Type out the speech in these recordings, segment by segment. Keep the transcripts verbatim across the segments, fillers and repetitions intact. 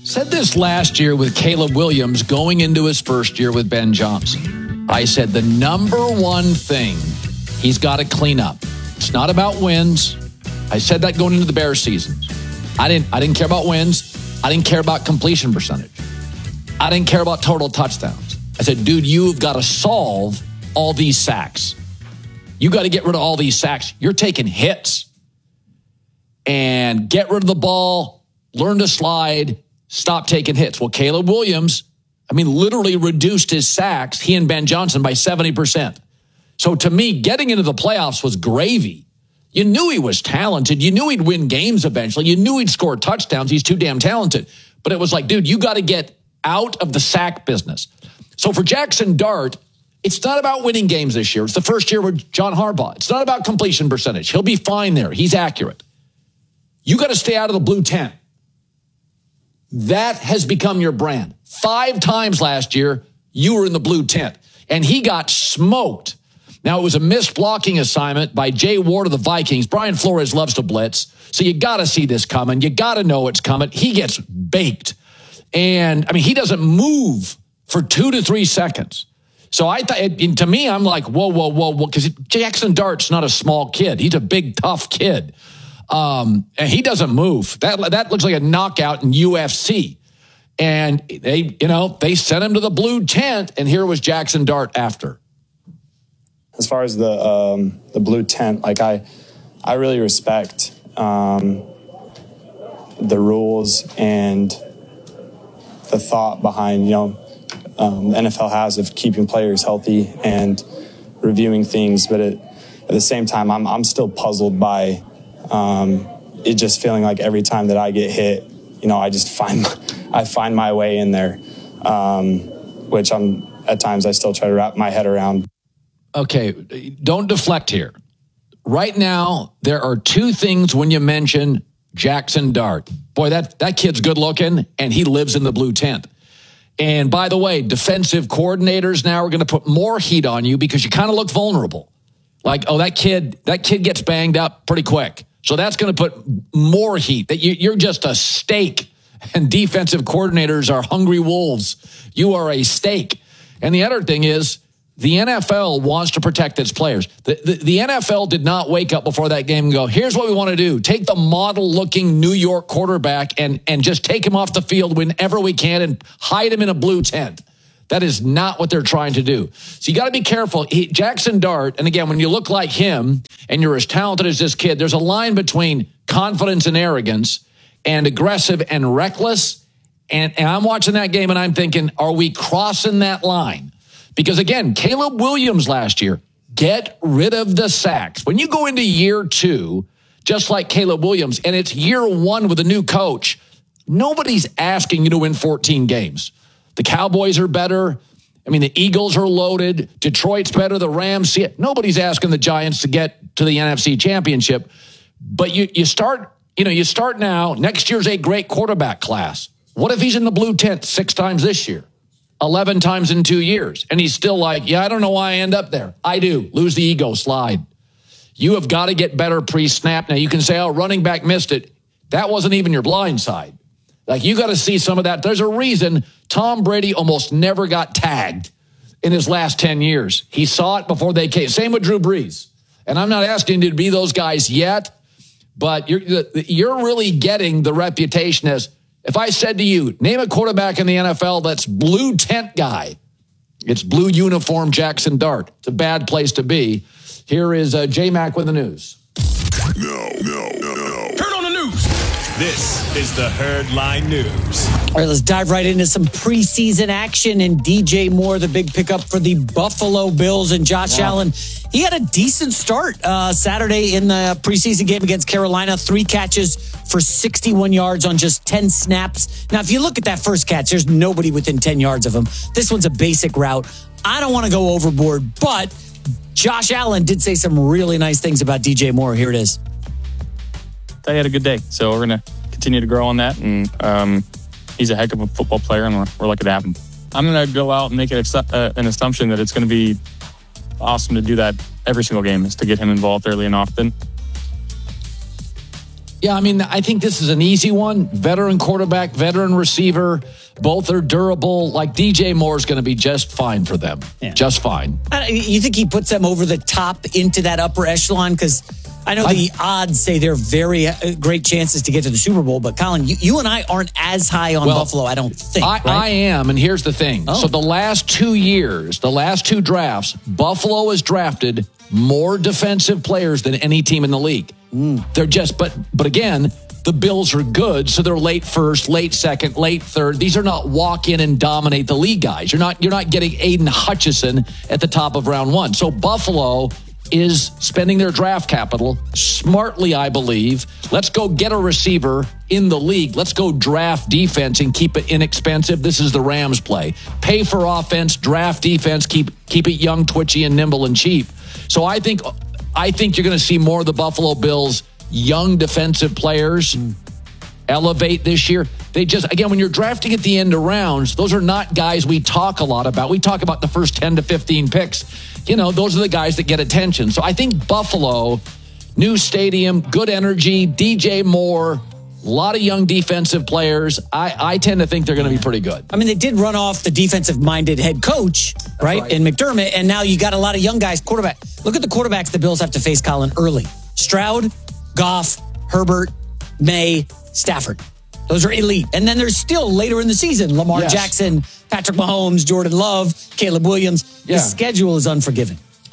Said this last year with Caleb Williams going into his first year with Ben Johnson. I said the number one thing he's got to clean up. It's not about wins. I said that going into the Bears seasons. I didn't I didn't care about wins. I didn't care about completion percentage. I didn't care about total touchdowns. I said, dude, you've got to solve all these sacks. You got to get rid of all these sacks. You're taking hits. And get rid of the ball, learn to slide, stop taking hits. Well, Caleb Williams, I mean, literally reduced his sacks, he and Ben Johnson, by seventy percent. So to me, getting into the playoffs was gravy. You knew he was talented. You knew he'd win games eventually. You knew he'd score touchdowns. He's too damn talented. But it was like, dude, you got to get out of the sack business. So for Jackson Dart, it's not about winning games this year. It's the first year with John Harbaugh. It's not about completion percentage. He'll be fine there. He's accurate. You got to stay out of the blue tent. That has become your brand. Five times last year, you were in the blue tent, and he got smoked. Now, it was a missed blocking assignment by Jay Ward of the Vikings. Brian Flores loves to blitz, so you got to see this coming. You got to know it's coming. He gets baked. And, I mean, he doesn't move for two to three seconds. So I thought, to me, I'm like, whoa, whoa, whoa, whoa, because Jackson Dart's not a small kid. He's a big, tough kid. Um, and he doesn't move. That that looks like a knockout in U F C. And they, you know, they sent him to the blue tent, and here was Jackson Dart after. As far as the um, the blue tent, like I, I really respect um, the rules and the thought behind, you know, um, the N F L has of keeping players healthy and reviewing things. But it, at the same time, I'm I'm still puzzled by. Um, it just feeling like every time that I get hit, you know, I just find, I find my way in there, um, which I'm at times I still try to wrap my head around. Okay. Don't deflect here. Right now, there are two things when you mention Jackson Dart. Boy, that, that kid's good looking, and he lives in the blue tent. And by the way, defensive coordinators now are going to put more heat on you because you kind of look vulnerable. Like, oh, that kid, that kid gets banged up pretty quick. So that's going to put more heat. That you, you're just a steak, and defensive coordinators are hungry wolves. You are a steak. And the other thing is, the N F L wants to protect its players. The, the, the N F L did not wake up before that game and go, here's what we want to do. Take the model-looking New York quarterback and, and just take him off the field whenever we can and hide him in a blue tent. That is not what they're trying to do. So you got to be careful. He, Jackson Dart, and again, when you look like him and you're as talented as this kid, there's a line between confidence and arrogance and aggressive and reckless. And, and I'm watching that game and I'm thinking, are we crossing that line? Because again, Caleb Williams last year, get rid of the sacks. When you go into year two, just like Caleb Williams, and it's year one with a new coach, nobody's asking you to win fourteen games. The Cowboys are better. I mean, the Eagles are loaded. Detroit's better. The Rams see it. Nobody's asking the Giants to get to the N F C Championship. But you, you start, you know, you start now. Next year's a great quarterback class. What if he's in the blue tent six times this year, eleven times in two years, and he's still like, yeah, I don't know why I end up there. I do. Lose the ego, slide. You have got to get better pre-snap. Now you can say, oh, running back missed it. That wasn't even your blind side. Like, you got to see some of that. There's a reason Tom Brady almost never got tagged in his last ten years. He saw it before they came. Same with Drew Brees. And I'm not asking you to be those guys yet, but you're, you're really getting the reputation as, if I said to you, name a quarterback in the N F L that's blue tent guy, it's blue uniform Jackson Dart. It's a bad place to be. Here is uh, J-Mac with the news. No, no, no, no. Turn on the news. This is the Herd Line News. All right, let's dive right into some preseason action. And D J Moore, the big pickup for the Buffalo Bills, and Josh wow. Allen. He had a decent start uh, Saturday in the preseason game against Carolina. Three catches for sixty-one yards on just ten snaps. Now, if you look at that first catch, there's nobody within ten yards of him. This one's a basic route. I don't want to go overboard, but Josh Allen did say some really nice things about D J Moore. Here it is. He had a good day, so we're going to continue to grow on that, and um, he's a heck of a football player, and we're, we're lucky to have him. I'm going to go out and make it uh, an assumption that it's going to be awesome to do that every single game, is to get him involved early and often. Yeah, I mean, I think this is an easy one. Veteran quarterback, veteran receiver. Both are durable. Like D J Moore is going to be just fine for them. Yeah. Just fine. Uh, you think he puts them over the top into that upper echelon? Because I know I, the odds say they're very uh, great chances to get to the Super Bowl. But Colin, you, you and I aren't as high on well, Buffalo, I don't think. I, right? I am, and here's the thing. Oh. So the last two years, the last two drafts, Buffalo has drafted more defensive players than any team in the league. Mm. They're just, but but again, the Bills are good, so they're late first, late second, late third. These are not walk in and dominate the league guys. You're not you're not getting Aiden Hutchinson at the top of round one. So Buffalo is spending their draft capital smartly, I believe. Let's go get a receiver in the league. Let's go draft defense and keep it inexpensive. This is the Rams play. Pay for offense, draft defense, keep keep it young, twitchy, and nimble and cheap. So I think I think you're going to see more of the Buffalo Bills young defensive players mm. elevate this year. They just, again, when you're drafting at the end of rounds, those are not guys we talk a lot about. We talk about the first ten to fifteen picks. You know, those are the guys that get attention. So I think Buffalo, new stadium, good energy, D J Moore, a lot of young defensive players. I, I tend to think they're going to be pretty good. I mean, they did run off the defensive-minded head coach, right, right, in McDermott, and now you got a lot of young guys. Quarterback. Look at the quarterbacks the Bills have to face, Colin, early. Stroud, Goff, Herbert, May, Stafford. Those are elite. And then there's still later in the season, Lamar yes. Jackson, Patrick Mahomes, Jordan Love, Caleb Williams. Yeah. The schedule is unforgiving.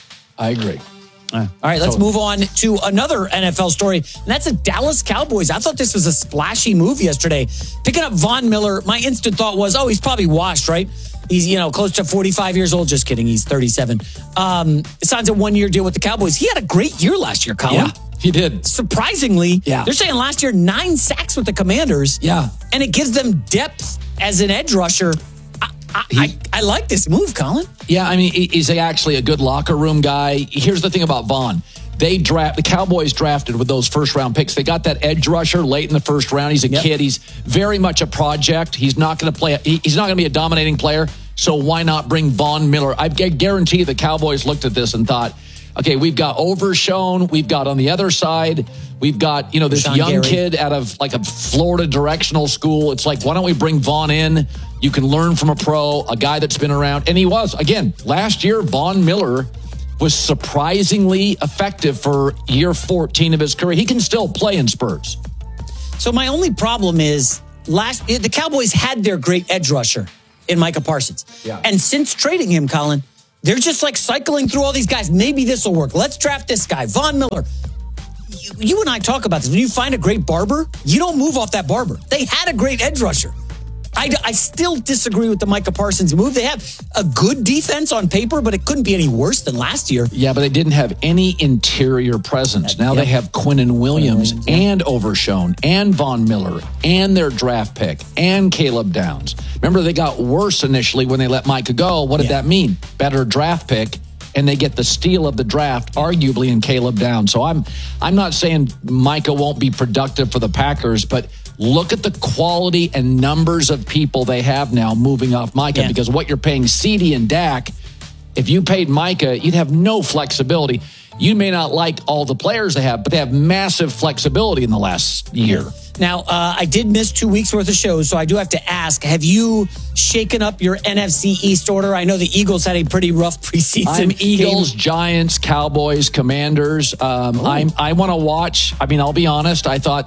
I agree. All right, All right let's totally. move on to another N F L story, and that's the Dallas Cowboys. I thought this was a splashy move yesterday. Picking up Von Miller, my instant thought was, oh, he's probably washed, right? He's, you know, close to forty-five years old. Just kidding. He's thirty-seven. Um, signs a one-year deal with the Cowboys. He had a great year last year, Colin. Yeah, he did. Surprisingly, yeah. they're saying last year, nine sacks with the Commanders. Yeah. And it gives them depth as an edge rusher. I, I, he, I, I like this move, Colin. Yeah, I mean, he's actually a good locker room guy. Here's the thing about Vaughn. They draft the Cowboys drafted with those first round picks. They got that edge rusher late in the first round. He's a yep. kid. He's very much a project. He's not going to play. He, he's not going to be a dominating player. So why not bring Von Miller? I guarantee the Cowboys looked at this and thought, okay, we've got Overshown. We've got on the other side, we've got, you know, this Sean young Gary. kid out of like a Florida directional school. It's like, why don't we bring Vaughn in? You can learn from a pro, a guy that's been around. And he was, again, last year, Von Miller was surprisingly effective for year fourteen of his career. He can still play in spurts. So my only problem is last the Cowboys had their great edge rusher in Micah Parsons. Yeah. And since trading him, Colin, they're just like cycling through all these guys. Maybe this will work. Let's draft this guy, Von Miller. You, you and I talk about this. When you find a great barber, you don't move off that barber. They had a great edge rusher. I, I still disagree with the Micah Parsons move. They have a good defense on paper, but it couldn't be any worse than last year. Yeah, but they didn't have any interior presence. Now yep. they have Quinnen Williams Williams and Overshown and Von Miller and their draft pick and Caleb Downs. Remember, they got worse initially when they let Micah go. What did yeah. that mean? Better draft pick, and they get the steal of the draft, arguably, in Caleb Downs. So I'm, I'm not saying Micah won't be productive for the Packers, but look at the quality and numbers of people they have now moving off Micah, yeah. because what you're paying CeeDee and Dak, if you paid Micah, you'd have no flexibility. You may not like all the players they have, but they have massive flexibility in the last year. Now, uh, I did miss two weeks worth of shows, so I do have to ask, have you shaken up your N F C East order? I know the Eagles had a pretty rough preseason. I'm Eagles, game. Giants, Cowboys, Commanders. Um, I'm, I want to watch. I mean, I'll be honest. I thought...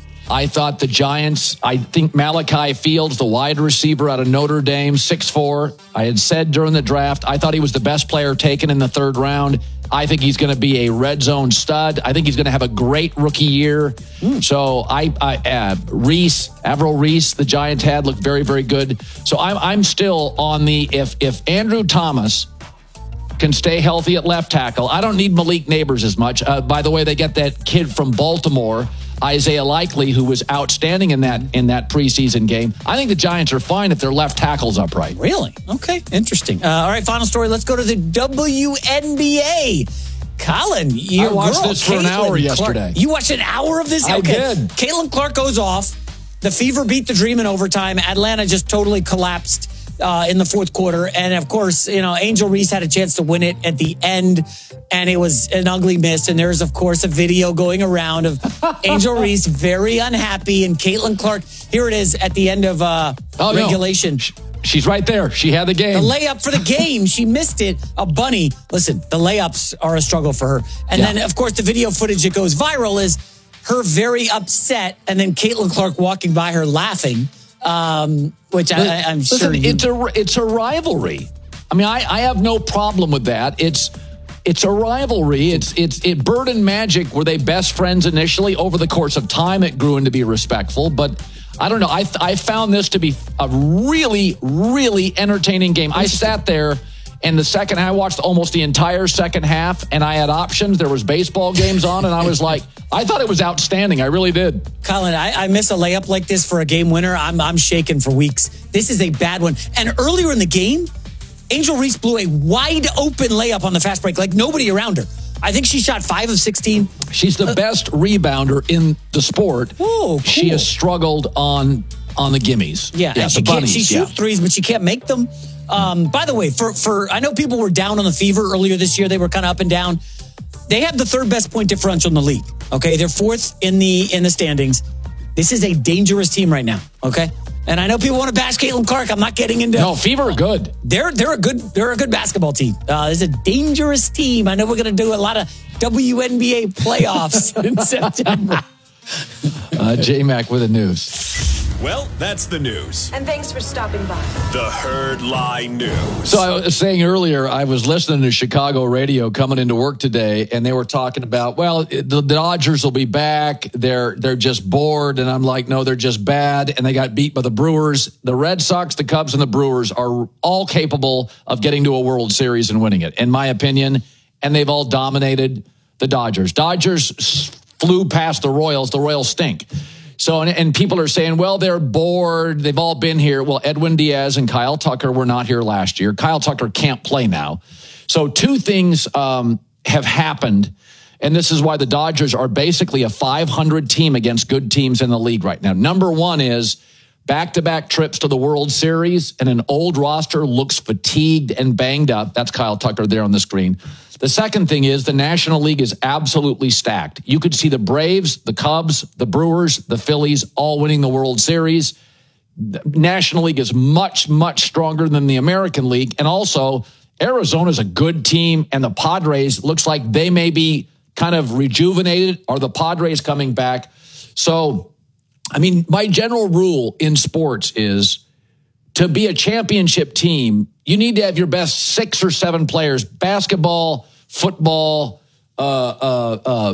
I thought the Giants, I think Malachi Fields, the wide receiver out of Notre Dame, six foot four. I had said during the draft, I thought he was the best player taken in the third round. I think he's going to be a red zone stud. I think he's going to have a great rookie year. Mm. So I, I uh, Reese, Avril Reese, the Giants had looked very, very good. So I'm, I'm still on the, if, if Andrew Thomas can stay healthy at left tackle, I don't need Malik Neighbors as much. Uh, by the way, they get that kid from Baltimore, Isaiah Likely, who was outstanding in that in that preseason game. I think the Giants are fine if their left tackle's upright. Really? Okay, interesting. Uh, all right, final story. Let's go to the W N B A. Colin, your I watched girl, this for Caitlin an hour Clark. yesterday. You watched an hour of this? I okay. did. Caitlin Clark goes off. The Fever beat the Dream in overtime. Atlanta just totally collapsed uh, in the fourth quarter. And of course, you know, Angel Reese had a chance to win it at the end, and it was an ugly miss. And there's, of course, a video going around of Angel Reese very unhappy, and Caitlin Clark. Here it is at the end of uh, oh, regulation. No. She's right there. She had the game. The layup for the game. She missed it. A bunny. Listen, the layups are a struggle for her. And yeah. then, of course, the video footage that goes viral is her very upset, and then Caitlin Clark walking by her laughing. Um, which I, I'm Listen, sure you... it's a it's a rivalry. I mean, I, I have no problem with that. It's it's a rivalry. It's it's it. Bird and Magic, were they best friends initially? Over the course of time, it grew into be respectful. But I don't know. I I found this to be a really really entertaining game. I sat there. And the second, I watched almost the entire second half, and I had options. There was baseball games on, and I was like, I thought it was outstanding. I really did. Colin, I, I miss a layup like this for a game winner. I'm I'm shaking for weeks. This is a bad one. And earlier in the game, Angel Reese blew a wide open layup on the fast break, like nobody around her. I think she shot five of sixteen. She's the uh, best rebounder in the sport. Oh, cool. She has struggled on on the gimmies. Yeah, yeah and the she, bunnies, can't, she yeah. shoots threes, but she can't make them. Um, by the way, for, for I know people were down on the Fever earlier this year. They were kind of up and down. They have the third best point differential in the league. Okay, they're fourth in the in the standings. This is a dangerous team right now. Okay, and I know people want to bash Caitlin Clark. I'm not getting into no Fever are good. They're they're a good they're a good basketball team. Uh, it's a dangerous team. I know we're going to do a lot of W N B A playoffs in September. uh, J Mac with the news. Well, that's the news. And thanks for stopping by. The Herd Lie News. So I was saying earlier, I was listening to Chicago radio coming into work today, and they were talking about, well, the Dodgers will be back. They're they're just bored. And I'm like, no, they're just bad. And they got beat by the Brewers. The Red Sox, the Cubs, and the Brewers are all capable of getting to a World Series and winning it, in my opinion. And they've all dominated the Dodgers. Dodgers flew past the Royals. The Royals stink. So, and, and people are saying, well, they're bored. They've all been here. Well, Edwin Diaz and Kyle Tucker were not here last year. Kyle Tucker can't play now. So two things um, have happened, and this is why the Dodgers are basically a five hundred team against good teams in the league right now. Number one is back-to-back trips to the World Series, and an old roster looks fatigued and banged up. That's Kyle Tucker there on the screen. The second thing is the National League is absolutely stacked. You could see the Braves, the Cubs, the Brewers, the Phillies all winning the World Series. The National League is much, much stronger than the American League. And also, Arizona's a good team, and the Padres looks like they may be kind of rejuvenated, or the Padres coming back. So, I mean, my general rule in sports is to be a championship team, you need to have your best six or seven players, basketball, football, uh, uh, uh,